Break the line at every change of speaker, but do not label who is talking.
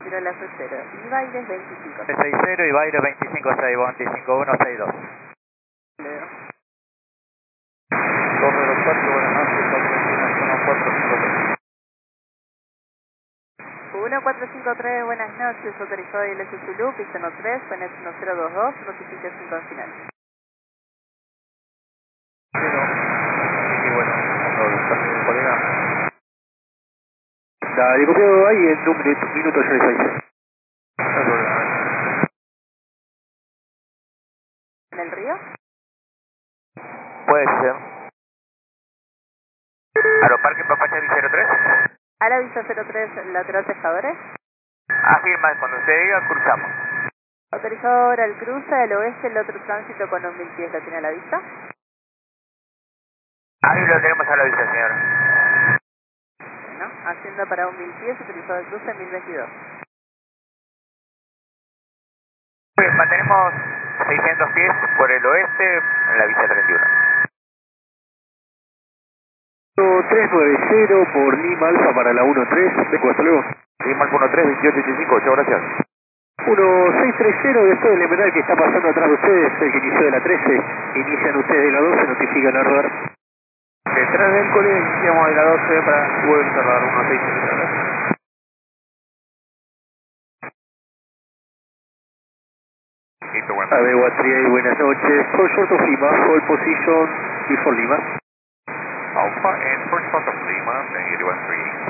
Ciro la 60 y Baires 25.
60 y Baires 25-6, Bounty 5162. 204, buenas noches, 1453.
1453, buenas noches, autorizado ILS Zulu, pista 3, PNET 1022, notificación con final.
Y bueno, el colega.
Dale, copiado ahí en un minuto yo les aviso.
¿En el río?
Puede ser. Aeroparque Papachavi 03.
Aravisa 03, lateral pescadores.
Afirma, cuando usted diga, cruzamos.
Autorizado ahora el cruce del oeste, el otro tránsito con 2000 pies, ¿la tiene a la vista?
Ahí lo tenemos a la vista, señor.
Bueno, hacienda para 1000 pies, autorizado el cruce 1022.
Mantenemos 600 pies por el oeste en la vista 31.
390 por Lima Alfa para la 13, hasta luego.
Lima Alfa 13, 2885, 8 gracias.
1630, después del embrague que está pasando atrás de ustedes, el que inició de la 13, inician ustedes de la 12, notifican a rodar.
Detrás del cole iniciamos de la 12 para vuelta a rodar 1630.
Aveo 38, buenas noches. Call short of Lima, hold position before Lima.
Alpha and first short of Lima, 8113.